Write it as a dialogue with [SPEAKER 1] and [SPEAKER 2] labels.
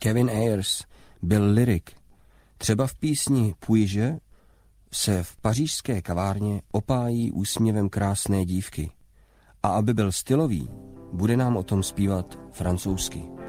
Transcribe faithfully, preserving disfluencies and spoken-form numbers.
[SPEAKER 1] Kevin Ayers byl lyrik. Třeba v písni Puige se v pařížské kavárně opájí úsměvem krásné dívky. A aby byl stylový, bude nám o tom zpívat francouzsky.